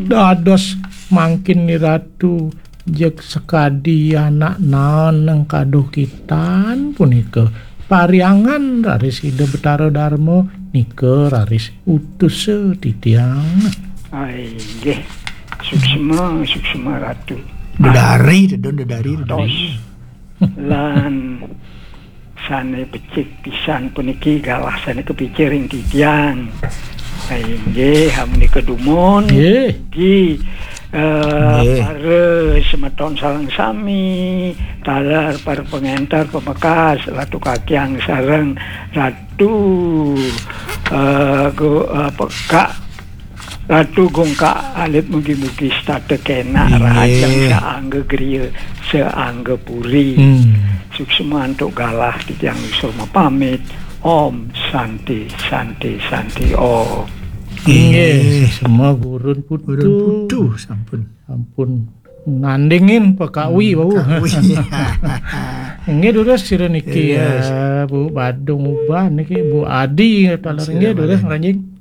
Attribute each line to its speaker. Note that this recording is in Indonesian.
Speaker 1: dados mangkin ni Ratu jek sekadi anak naon kaduh kitan punika pariangan raris Ida Betara Darmo nika raris utus titiang.
Speaker 2: Ai nggih. Suksma Ratu.
Speaker 3: Dedari.
Speaker 2: Lan sane becik pisan puniki galah sane kepikiring titiang. Ai nggih hamuni kedumon. Nggih. Para semeton salang sami talar para pengentar pemekas Ratu Kakyang sareng Ratu Kak Ratu Gongka alit mugi-mugi state kena rajang saangge griya seangge puri. Suksema antuk galah titiang usul pamit. Om Santi Om.
Speaker 1: Nggih, semua gurun putu sampun ngandingin pekawi bau. Nggih durus sira niki Bu Badung ubah niki Bu Adi talar nggih durus ranjing.